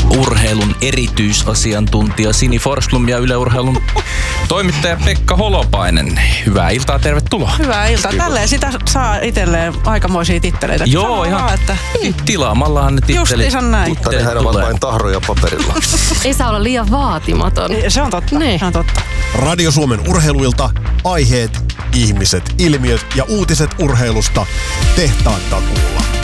urheilun erityisasiantuntija Sini Forsblom ja Yle Urheilun toimittaja Pekka Holopainen. Hyvää iltaa, tervetuloa. Hyvää iltaa. Tälleen sitä saa itselleen aikamoisia titteleitä. Joo, ihan vaan, että tilaamallahan ne tittelit. Just näin. Mutta nehän ovat vain tahroja paperilla. Ei saa olla liian vaatimaton. Se on totta. Niin. Se on totta. Radio Suomen urheiluilta, aiheet, ihmiset, ilmiöt ja uutiset urheilusta tehtaan takuulla.